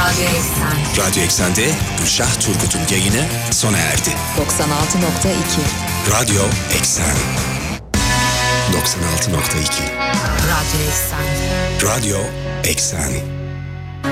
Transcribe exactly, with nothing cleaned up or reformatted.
Radyo Eksen. Radyo Eksen'de Gülşah Turgut'un yayını sona erdi. doksan altı nokta iki Radyo Eksen. doksan altı nokta iki Radyo Eksen. Radyo Eksen.